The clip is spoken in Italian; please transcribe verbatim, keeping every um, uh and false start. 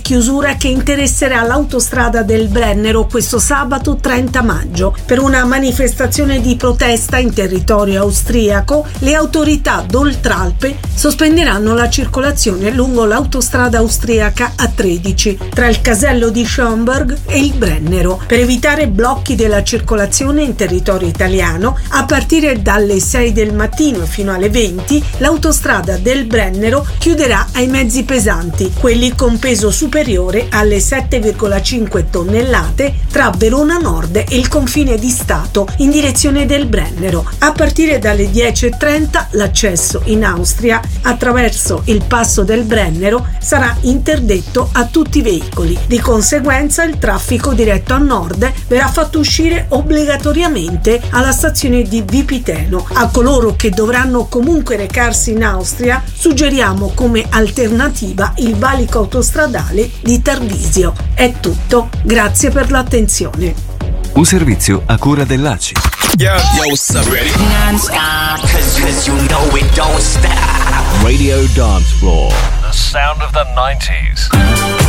chiusura che interesserà l'autostrada del Brennero questo sabato trenta maggio. Per una manifestazione di protesta in territorio austriaco, le autorità d'Oltralpe sospenderanno la circolazione lungo l'autostrada austriaca A tredici tra il casello di Schönberg e il Brennero. Per evitare blocchi della circolazione in territorio italiano, a partire dalle sei del mattino fino alle venti, l'autostrada del Brennero chiuderà ai mezzi pesanti, quelli con peso superiore alle sette virgola cinque tonnellate tra Verona Nord e il confine di Stato in direzione del Brennero. A partire dalle dieci e trenta l'accesso in Austria attraverso il passo del Brennero sarà interdetto a tutti i veicoli. Di conseguenza il traffico diretto a nord verrà fatto uscire obbligatoriamente alla stazione di Vipiteno. A coloro che dovranno comunque recarsi in Austria suggeriamo come alternativa il valico autostradale di Tarvisio. È tutto, grazie per l'attenzione. Un servizio a cura dell'A C I. Yo, yo, what's up? Ready? Non-stop, cause, cause you know it don't stop. Radio Dance Floor. The sound of the nineties.